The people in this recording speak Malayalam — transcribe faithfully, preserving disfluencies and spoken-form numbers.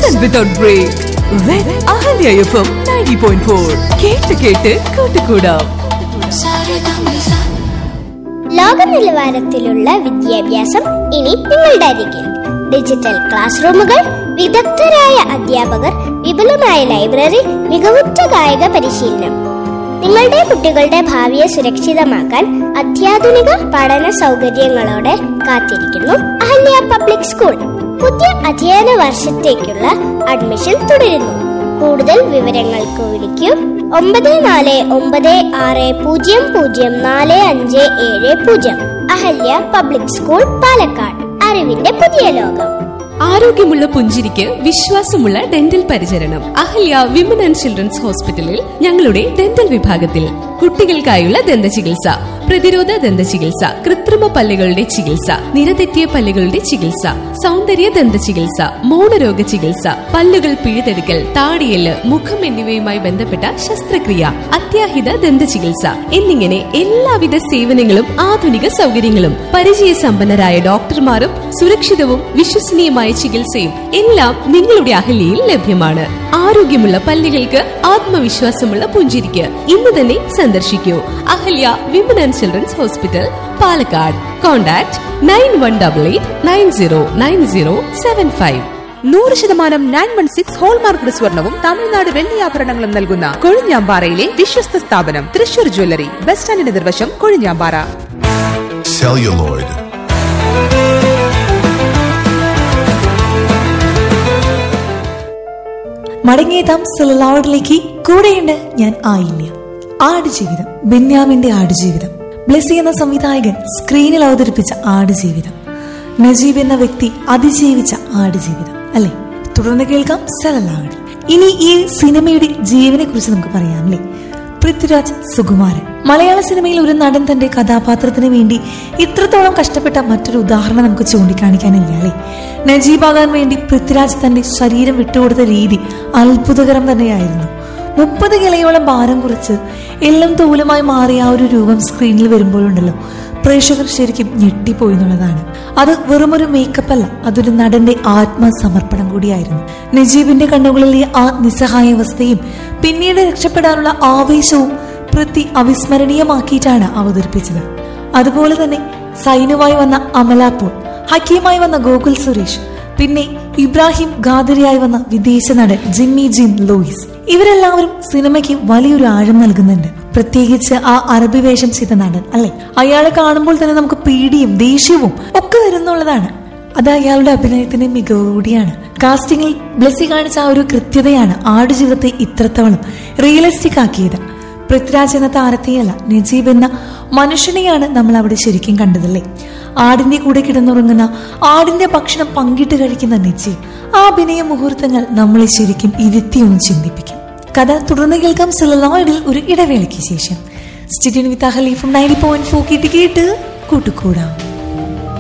Listen without break with Ahalya F M ninety point four. കേട്ട് കേട്ട് കൂട്ടുകൂടാം. ലോക നിലവാരത്തിലുള്ള വിദ്യാഭ്യാസം ഇനി നിങ്ങളുടെ അരികിൽ. ഡിജിറ്റൽ ക്ലാസ് റൂമുകൾ, വിദഗ്ധരായ അധ്യാപകർ, വിപുലമായ ലൈബ്രറി, മികവുറ്റ കായിക പരിശീലനം. നിങ്ങളുടെ കുട്ടികളുടെ ഭാവിയെ സുരക്ഷിതമാക്കാൻ അത്യാധുനിക പഠന സൗകര്യങ്ങളോടെ കാത്തിരിക്കുന്നു അഹല്യ പബ്ലിക് സ്കൂൾ. പുതിയ അധ്യയന വർഷത്തേക്കുള്ള അഡ്മിഷൻ തുടരുന്നു. കൂടുതൽ വിവരങ്ങൾക്ക് വിളിക്കൂ ഒമ്പത് നാല് ഒമ്പത് ആറ് പൂജ്യം പൂജ്യം നാല് അഞ്ച് ഏഴ് പൂജ്യം. Ahalya public school, Palakkad. അറിവിന്റെ പുതിയ ലോകം. ആരോഗ്യമുള്ള പുഞ്ചിരിക്ക് വിശ്വാസമുള്ള ഡെന്റൽ പരിചരണം. അഹല്യ വിമൻ ആൻഡ് ചിൽഡ്രൻസ് ഹോസ്പിറ്റലിൽ ഞങ്ങളുടെ ഡെന്റൽ വിഭാഗത്തിൽ കുട്ടികൾക്കായുള്ള ദന്ത ചികിത്സ, പ്രതിരോധ ദന്ത ചികിത്സ, കൃത്രിമ പല്ലുകളുടെ ചികിത്സ, നിരതെറ്റിയ പല്ലുകളുടെ ചികിത്സ, സൗന്ദര്യ ദന്ത ചികിത്സ, മൗനരോഗ ചികിത്സ, പല്ലുകൾ പിഴുതെടുക്കൽ, താടിയല്, മുഖം എന്നിവയുമായി ബന്ധപ്പെട്ട ശസ്ത്രക്രിയ, അത്യാഹിത ദന്ത ചികിത്സ എന്നിങ്ങനെ എല്ലാവിധ സേവനങ്ങളും ആധുനിക സൗകര്യങ്ങളും പരിചയസമ്പന്നരായ ഡോക്ടർമാരും സുരക്ഷിതവും വിശ്വസനീയമായ ചികിത്സയും എല്ലാം നിങ്ങളുടെ അഹല്യയിൽ ലഭ്യമാണ്. ആരോഗ്യമുള്ള പല്ലുകൾക്ക് ആത്മവിശ്വാസമുള്ള പുഞ്ചിരിക്ക് ഇന്ന് തന്നെ സന്ദർശിക്കൂ Ahalya women and children's hospital, Palakkad. Contact nine one double eight nine zero nine zero seven five. നൂറ് ശതമാനം നയൻ വൺ സിക്സ് ഹോൾമാർക്ക് സ്വർണവും തമിഴ്നാട് വെള്ളിയാഭരണങ്ങളും നൽകുന്ന കൊഴിഞ്ഞാമ്പാറയിലെ വിശ്വസ്ത സ്ഥാപനം തൃശൂർ ജ്വല്ലറി, ബസ് സ്റ്റാൻഡിന് നിർവശം, കൊഴിഞ്ഞാമ്പാറ. സെല്ലുലോയിഡ് മടങ്ങിയെത്താം സെല്ലുലോയിഡിലേക്ക്. കൂടെയുണ്ട് ഞാൻ ആയില്യ. ആടുജീവിതം, ബെന്യാമിന്റെ ആടുജീവിതം. ബ്ലെസി എന്ന സംവിധായകൻ സ്ക്രീനിൽ അവതരിപ്പിച്ച ആടുജീവിതം. നജീബ് എന്ന വ്യക്തി അതിജീവിച്ച ആടുജീവിതം അല്ലെ? തുടർന്ന് കേൾക്കാം സെല്ലുലോയിഡ്. ഇനി ഈ സിനിമയുടെ ജീവനെ കുറിച്ച് നമുക്ക് പറയാം അല്ലേ? പൃഥ്വിരാജ് സുകുമാരൻ. മലയാള സിനിമയിൽ ഒരു നടൻ തന്റെ കഥാപാത്രത്തിന് വേണ്ടി ഇത്രത്തോളം കഷ്ടപ്പെട്ട മറ്റൊരു ഉദാഹരണം നമുക്ക് ചൂണ്ടിക്കാണിക്കാനില്ല അല്ലേ? നജീബാകാൻ വേണ്ടി പൃഥ്വിരാജ് തന്റെ ശരീരം വിട്ടുകൊടുത്ത രീതി അത്ഭുതകരം തന്നെയായിരുന്നു. മുപ്പത് കിലോയോളം ഭാരം കുറിച്ച് എല്ലാം തൂലമായി മാറിയ ആ ഒരു രൂപം സ്ക്രീനിൽ വരുമ്പോഴുണ്ടല്ലോ, പ്രേക്ഷകർ ശരിക്കും ഞെട്ടിപ്പോയി എന്നുള്ളതാണ്. അത് വെറുമൊരു മേക്കപ്പ് അല്ല, അതൊരു നടന്റെ ആത്മസമർപ്പണം കൂടിയായിരുന്നു. നജീബിന്റെ കണ്ണുകളിലെ ആ നിസ്സഹായാവസ്ഥയും പിന്നീട് രക്ഷപ്പെടാനുള്ള ആവേശവും പൃഥ്വി അവിസ്മരണീയമാക്കിയിട്ടാണ് അവതരിപ്പിച്ചത്. അതുപോലെ തന്നെ സൈനുവായി വന്ന അമല പോൾ, ഹക്കീമായി വന്ന ഗോകുൽ സുരേഷ്, പിന്നെ ഇബ്രാഹിം ഖാദരിയായി വന്ന വിദേശ നടൻ ജിമ്മി ജിം ലൂയിസ്, ഇവരെല്ലാവരും സിനിമയ്ക്ക് വലിയൊരു ആഴം നൽകുന്നുണ്ട്. പ്രത്യേകിച്ച് ആ അറബി വേഷം ചെയ്ത നടൻ അല്ലെ, അയാളെ കാണുമ്പോൾ തന്നെ നമുക്ക് പേടിയും ദേഷ്യവും ഒക്കെ വരുന്നുള്ളതാണ്. അത് അയാളുടെ അഭിനയത്തിന്റെ മികവ് കൂടിയാണ്. കാസ്റ്റിംഗിൽ ബ്ലെസി കാണിച്ച ആ ഒരു കൃത്യതയാണ് ആടുജീവിതത്തെ ഇത്രത്തോളം റിയലിസ്റ്റിക് ആക്കിയത്. പൃഥ്വിരാജ് എന്ന താരത്തെയല്ല, നജീബ് എന്ന മനുഷ്യനെയാണ് നമ്മൾ അവിടെ ശരിക്കും കണ്ടതല്ലേ. ആടിന്റെ കൂടെ കിടന്നുറങ്ങുന്ന, ആടിന്റെ ഭക്ഷണം പങ്കിട്ട് കഴിക്കുന്ന നജീബ്. ആ അഭിനയ മുഹൂർത്തങ്ങൾ നമ്മളെ ശരിക്കും ഇരുത്തിയൊന്ന് ചിന്തിപ്പിക്കും. കഥ തുടർന്ന് കേൾക്കാം സെല്ലുലോയിഡിൽ ഒരു ഇടവേളയ്ക്ക് ശേഷം. സ്റ്റുഡിയോ വിത്ത് Ahalya F M ninety point four കേട്ട് കേട്ട് കൂട്ടുകൂടാം.